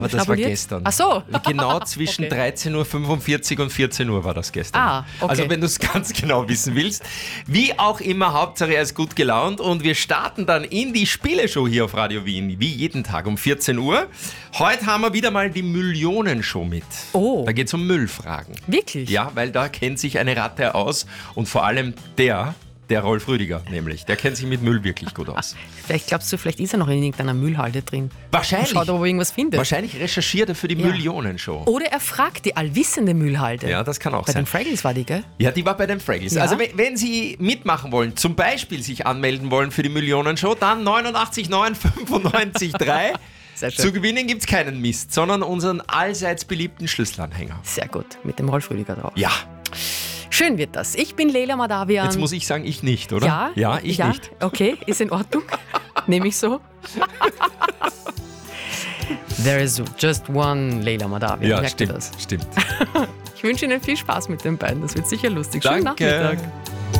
Aber das war gestern. Ach so. Genau zwischen 13.45 Uhr und 14 Uhr war das gestern. Ah, okay. Also wenn du es ganz genau wissen willst. Wie auch immer, Hauptsache er ist gut gelaunt. Und wir starten dann in die Spieleshow hier auf Radio Wien, wie jeden Tag um 14 Uhr. Heute haben wir wieder mal die Millionenshow mit. Oh. Da geht es um Müllfragen. Wirklich? Ja, weil da kennt sich eine Ratte aus. Und vor allem der Rolf Rüdiger nämlich, der kennt sich mit Müll wirklich gut aus. Vielleicht glaubst du, vielleicht ist er noch in irgendeiner Müllhalde drin. Wahrscheinlich. Und schaut, ob er irgendwas findet. Wahrscheinlich recherchiert er für die Millionenshow. Oder er fragt die allwissende Müllhalde. Ja, das kann auch Bei sein. den Fraggles war die, gell? Ja, die war bei den Fraggles. Ja. Also wenn Sie mitmachen wollen, zum Beispiel sich anmelden wollen für die Millionenshow, dann 89 9 95 3. Sehr schön. Zu gewinnen gibt es keinen Mist, sondern unseren allseits beliebten Schlüsselanhänger. Sehr gut, mit dem Rolf Rüdiger drauf. Ja, Schön wird das. Ich bin Leila Madavian. jetzt muss ich sagen, ich nicht, oder? Ja, ich nicht. Okay, ist in Ordnung. Nehme ich so. There is just one Leila Madavian. Ja, Merkt ihr stimmt, das? stimmt. Ich wünsche Ihnen viel Spaß mit den beiden. Das wird sicher lustig. Schönen Danke. Nachmittag.